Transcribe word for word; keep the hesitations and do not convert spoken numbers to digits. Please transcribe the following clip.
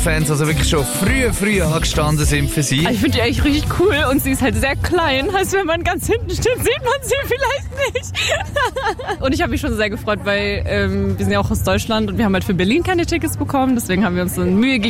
Fans also wirklich schon früh, früh angestanden sind für sie. Ich finde die eigentlich richtig cool und sie ist halt sehr klein. Heißt, wenn man ganz hinten steht, sieht man sie vielleicht nicht. Und ich habe mich schon sehr gefreut, weil ähm, wir sind ja auch aus Deutschland und wir haben halt für Berlin keine Tickets bekommen. Deswegen haben wir uns dann Mühe gegeben.